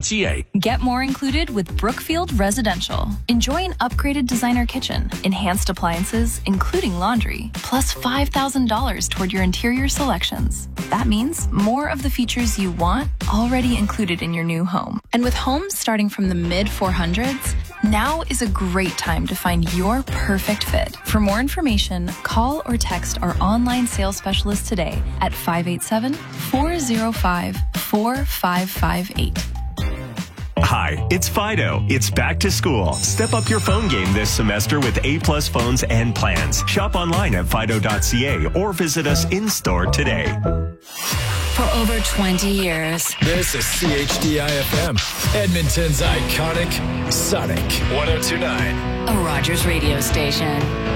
fido.ca. Get more included with Brookfield Residential. Enjoy an upgraded designer kitchen, enhanced appliances, including laundry, plus $5,000 toward your interior selections. That means more of the features you want already included in your new home. And with homes starting from the mid-400s, now is a great time to find your perfect fit. For more information, call or text our online sales specialist today at 587-405-4558. Hi, it's Fido. It's back to school. Step up your phone game this semester with A-plus phones and plans. Shop online at fido.ca or visit us in-store today. For over 20 years. This is CHDI-FM, Edmonton's iconic Sonic 102.9. A Rogers radio station.